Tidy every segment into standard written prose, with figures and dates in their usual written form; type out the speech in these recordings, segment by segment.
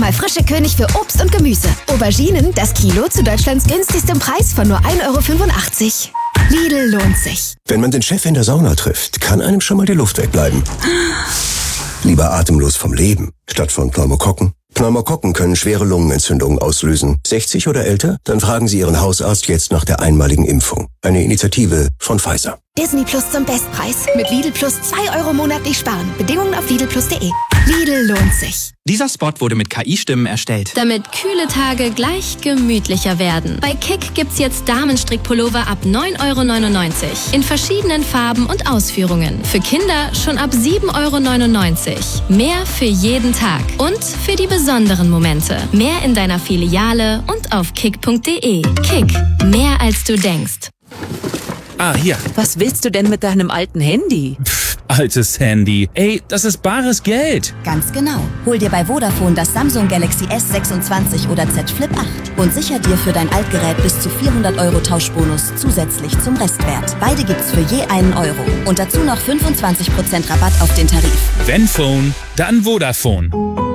mal frische König für Obst und Gemüse. Auberginen, das Kilo zu Deutschlands günstigstem Preis von nur 1,85 €. Lidl lohnt sich. Wenn man den Chef in der Sauna trifft, kann einem schon mal die Luft wegbleiben. Lieber atemlos vom Leben, statt von Pneumokokken. Pneumokokken können schwere Lungenentzündungen auslösen. 60 oder älter? Dann fragen Sie Ihren Hausarzt jetzt nach der einmaligen Impfung. Eine Initiative von Pfizer. Disney Plus zum Bestpreis. Mit Lidl Plus 2 € monatlich sparen. Bedingungen auf lidlplus.de. Lidl lohnt sich. Dieser Spot wurde mit KI-Stimmen erstellt. Damit kühle Tage gleich gemütlicher werden. Bei Kick gibt's jetzt Damenstrickpullover ab 9,99 € in verschiedenen Farben und Ausführungen. Für Kinder schon ab 7,99 €. Mehr für jeden Tag und für die besonderen Momente. Mehr in deiner Filiale und auf kick.de. Kick, mehr als du denkst. Ah, hier. Was willst du denn mit deinem alten Handy? Altes Handy. Ey, das ist bares Geld. Ganz genau. Hol dir bei Vodafone das Samsung Galaxy S26 oder Z Flip 8 und sicher dir für dein Altgerät bis zu 400 € Tauschbonus zusätzlich zum Restwert. Beide gibt's für je einen Euro. Und dazu noch 25% Rabatt auf den Tarif. Wenn Phone, dann Vodafone.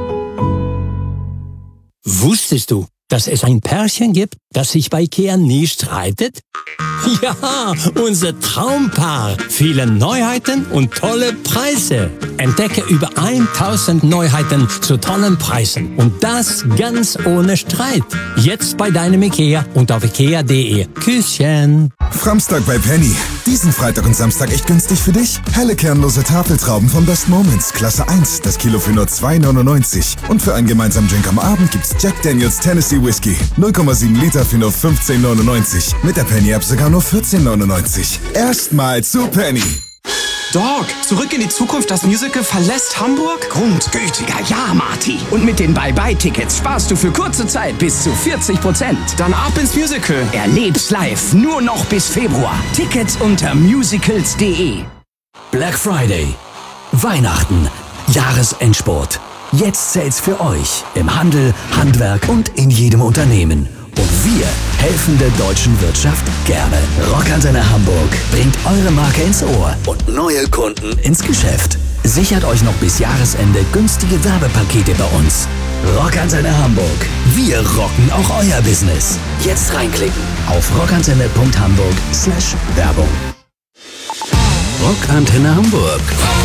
Wusstest du, dass es ein Pärchen gibt, das sich bei IKEA nie streitet? Ja, unser Traumpaar. Viele Neuheiten und tolle Preise. Entdecke über 1000 Neuheiten zu tollen Preisen. Und das ganz ohne Streit. Jetzt bei deinem IKEA und auf ikea.de. Küsschen. Framstag bei Penny. Diesen Freitag und Samstag echt günstig für dich. Helle kernlose Tafeltrauben von Best Moments, Klasse 1, das Kilo für nur 2,99 €. Und für einen gemeinsamen Drink am Abend gibt's Jack Daniels Tennessee Whiskey. 0,7 Liter für nur 15,99 €. Mit der Penny-App sogar nur 14,99 €. Erstmal zu Penny. Dog, Zurück in die Zukunft, das Musical verlässt Hamburg? Grundgültiger Ja, Marty. Und mit den Bye-Bye-Tickets sparst du für kurze Zeit bis zu 40%. Dann ab ins Musical. Erleb's live, nur noch bis Februar. Tickets unter musicals.de. Black Friday, Weihnachten, Jahresendspurt. Jetzt zählt's für euch im Handel, Handwerk und in jedem Unternehmen. Und wir helfen der deutschen Wirtschaft gerne. Rockantenne Hamburg bringt eure Marke ins Ohr und neue Kunden ins Geschäft. Sichert euch noch bis Jahresende günstige Werbepakete bei uns. Rockantenne Hamburg. Wir rocken auch euer Business. Jetzt reinklicken auf rockantenne.hamburg/Werbung. Rockantenne Hamburg.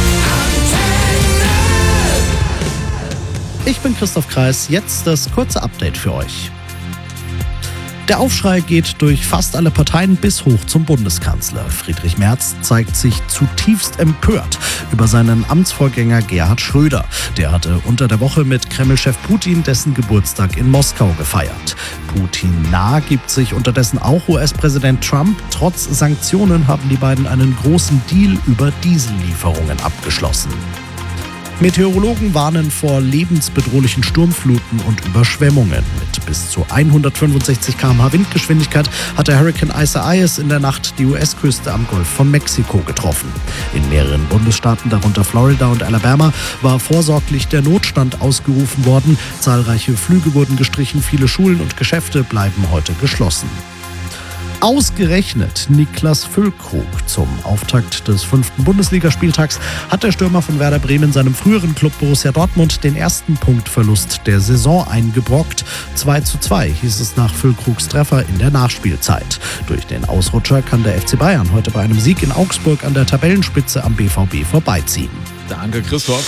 Ich bin Christoph Kreis, jetzt das kurze Update für euch. Der Aufschrei geht durch fast alle Parteien bis hoch zum Bundeskanzler. Friedrich Merz zeigt sich zutiefst empört über seinen Amtsvorgänger Gerhard Schröder. Der hatte unter der Woche mit Kreml-Chef Putin dessen Geburtstag in Moskau gefeiert. Putin nah gibt sich unterdessen auch US-Präsident Trump. Trotz Sanktionen haben die beiden einen großen Deal über Diesellieferungen abgeschlossen. Meteorologen warnen vor lebensbedrohlichen Sturmfluten und Überschwemmungen. Mit bis zu 165 km/h Windgeschwindigkeit hat der Hurrikan Isaias in der Nacht die US-Küste am Golf von Mexiko getroffen. In mehreren Bundesstaaten, darunter Florida und Alabama, war vorsorglich der Notstand ausgerufen worden. Zahlreiche Flüge wurden gestrichen, viele Schulen und Geschäfte bleiben heute geschlossen. Ausgerechnet Niklas Füllkrug zum Auftakt des 5. Bundesligaspieltags hat der Stürmer von Werder Bremen seinem früheren Club Borussia Dortmund den ersten Punktverlust der Saison eingebrockt. 2:2 hieß es nach Füllkrugs Treffer in der Nachspielzeit. Durch den Ausrutscher kann der FC Bayern heute bei einem Sieg in Augsburg an der Tabellenspitze am BVB vorbeiziehen. Danke, Christoph.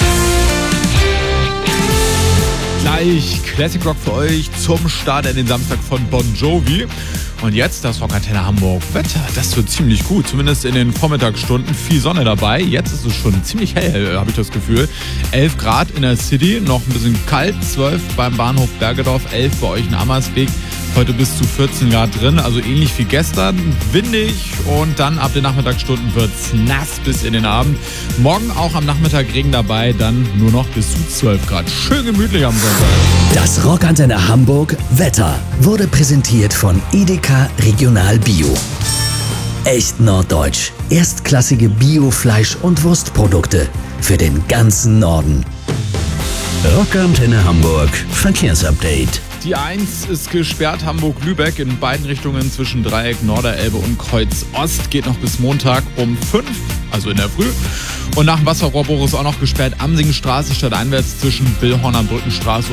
Gleich Classic Rock für euch zum Start in den Samstag von Bon Jovi. Und jetzt das Rockantenne Hamburg Wetter. Das wird ziemlich gut, zumindest in den Vormittagsstunden. Viel Sonne dabei. Jetzt ist es schon ziemlich hell, habe ich das Gefühl. 11 Grad in der City, noch ein bisschen kalt. 12 beim Bahnhof Bergedorf, 11 bei euch in Ammersbeek. Heute bis zu 14 Grad drin, also ähnlich wie gestern. Windig und dann ab den Nachmittagsstunden wird es nass bis in den Abend. Morgen auch am Nachmittag Regen dabei, dann nur noch bis zu 12 Grad. Schön gemütlich am Sonntag. Das Rockantenne Hamburg Wetter wurde präsentiert von Edeka Regional Bio. Echt norddeutsch. Erstklassige Bio-Fleisch- und Wurstprodukte für den ganzen Norden. Rockantenne Hamburg Verkehrsupdate. Die 1 ist gesperrt, Hamburg-Lübeck in beiden Richtungen zwischen Dreieck, Norderelbe und Kreuz Ost. Geht noch bis Montag um 5, also in der Früh. Und nach dem Wasserrohrbruch ist auch noch gesperrt Amsingenstraße stadteinwärts zwischen Billhorner Brückenstraße